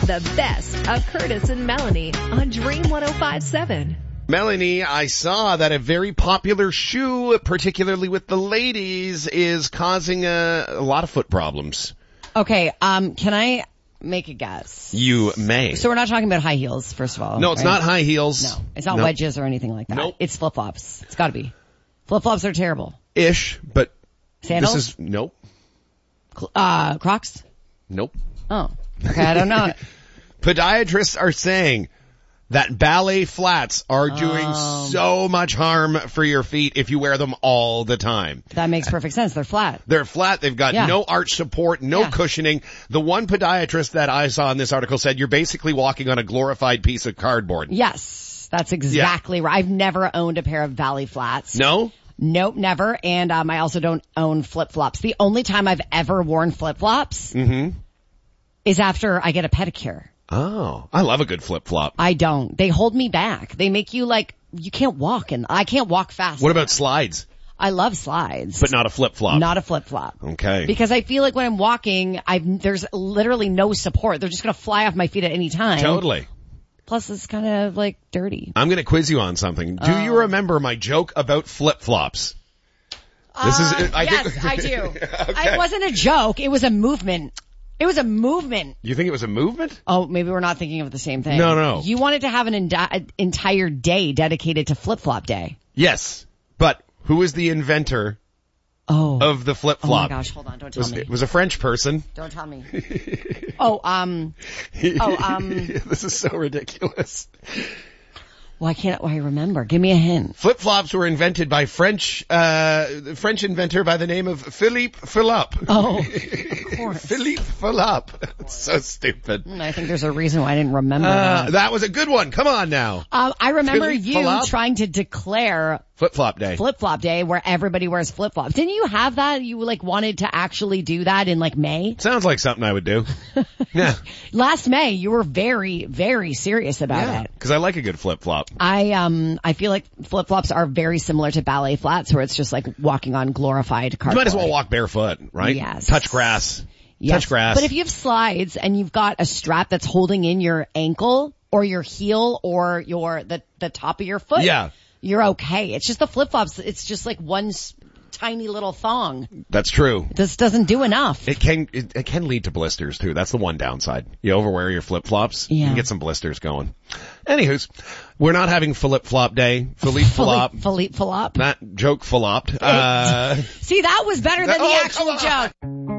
The best of Curtis and Melanie on Dream 105.7. Melanie, I saw that a very popular shoe, particularly with the ladies, is causing a lot of foot problems. Okay, can I make a guess? You may. So we're not talking about high heels, first of all. No, it's not high heels. No, it's not wedges or anything like that. Nope. It's flip-flops. It's gotta be. Flip-flops are terrible. Ish, but Sandals? this is, nope. Crocs? Nope. Oh, okay, I don't know. Podiatrists are saying that ballet flats are doing so much harm for your feet if you wear them all the time. That makes perfect sense. They're flat. They're flat. They've got no arch support, no cushioning. The one podiatrist that I saw in this article said you're basically walking on a glorified piece of cardboard. Yes, that's exactly right. I've never owned a pair of ballet flats. No? Nope, never. And I also don't own flip-flops. The only time I've ever worn flip-flops is after I get a pedicure. Oh, I love a good flip-flop. I don't. They hold me back. They make you you can't walk, and I can't walk fast. What about slides? I love slides. But not a flip-flop. Not a flip-flop. Okay. Because I feel like when I'm walking, there's literally no support. They're just gonna fly off my feet at any time. Totally. Plus it's kind of dirty. I'm gonna quiz you on something. Do you remember my joke about flip-flops? Yes, I do. Okay. It wasn't a joke. It was a movement. It was a movement. You think it was a movement? Oh, maybe we're not thinking of the same thing. No. You wanted to have an entire day dedicated to flip-flop day. Yes. But who is the inventor of the flip-flop? Oh my gosh, hold on, don't tell me. It was a French person. Don't tell me. This is so ridiculous. Why can't I remember? Give me a hint. Flip-flops were invented by French inventor by the name of Philippe Philop. Oh, of course. Philippe Philop. It's so stupid. I think there's a reason why I didn't remember that. That was a good one. Come on now. I remember Philippe you Philop? trying to declare Flip-flop day. Flip-flop day where everybody wears flip-flops. Didn't you have that? You wanted to actually do that in May? Sounds like something I would do. Yeah. Last May, you were very, very serious about it. Because I like a good flip-flop. I feel like flip-flops are very similar to ballet flats where it's just walking on glorified cardboard. You might as well walk barefoot, right? Yes. Touch grass. Yes. Touch grass. But if you have slides and you've got a strap that's holding in your ankle or your heel or the top of your foot, you're okay. It's just the flip-flops. It's just one tiny little thong. That's true. This doesn't do enough. It can lead to blisters too. That's the one downside. You overwear your flip-flops, you can get some blisters going. Anywho's, we're not having flip-flop day. Philippe Philop. Philippe Philop. That joke flopped. See, that was better than the actual joke.